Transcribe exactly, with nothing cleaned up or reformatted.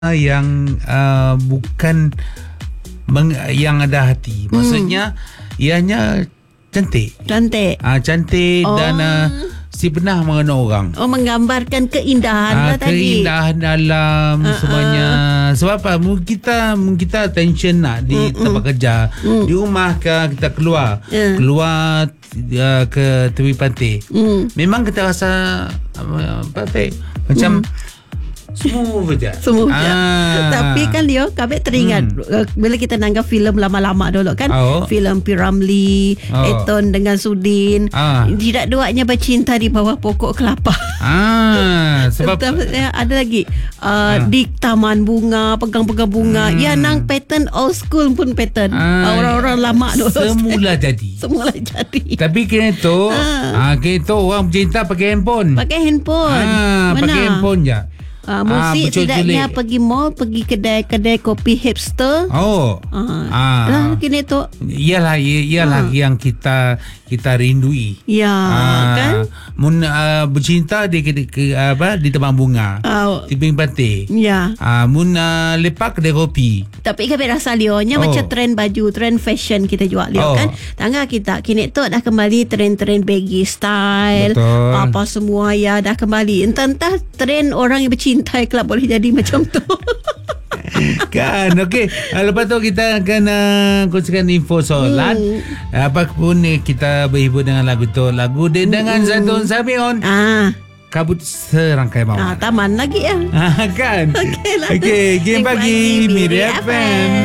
yang uh, bukan meng, yang ada hati. Maksudnya hmm. ianya cantik. Cantik. Ah uh, cantik oh. dan uh, si pernah mengenal orang. Oh, menggambarkan keindahan uh, lah tadi. Keindahan alam uh, semuanya. Uh. Sebab apa? Kita kita attention nak di uh, tempat uh. kerja. Uh. Di rumah ke kita keluar. Uh. Keluar uh, ke tepi pantai. Uh. Memang kita rasa uh, pantai macam uh. Smooth je. Smooth je. Ah. Tapi kan Leo, kami teringat hmm. bila kita nanggap filem lama-lama dulu kan. Oh. Filem P. Ramlee, oh. Eton dengan Sudin. Ah. Tidak duanya bercinta di bawah pokok kelapa. Ah, sebab ada lagi uh, ah. di taman bunga, pegang-pegang bunga. Hmm. Ya nang pattern old school pun pattern. Ah. Orang-orang lama dulu. Semula jadi. Semula jadi. Tapi kena tu, ah. ah kena tu orang bercinta pakai handphone. Pakai handphone. Ah, pakai handphone je. Uh, musik ah, tidaknya pergi mall, pergi kedai-kedai kopi hipster. Oh. Uh, ah. Lah kini tu. Iyalah iyalah ah. yang kita kita rindui. Ya, ah. kan? Mun uh, bercinta di ke, ke apa di taman bunga. Uh. Di pinggir pantai. Ya. Ah, mun uh, lepak kedai kopi. Tapi kami rasa Leonya oh. macam trend baju, trend fashion kita jual Leo oh. kan. Tangga kita kini tu dah kembali trend-trend baggy style. Betul. Apa semua ya dah kembali. Entah-entah trend orang yang bercinta kelab boleh jadi macam tu. Kan, okey. Lepas tu kita akan uh, kongsikan info solat. Hmm. Apapun ni kita berhibur dengan lagu tu. Lagu dia hmm. dengan Zaitun Samion. Ah. Kabut serangkai mawar. Ah, taman lagi ya. Ah, kan. Okey lah. Okey, game pagi Miri F M.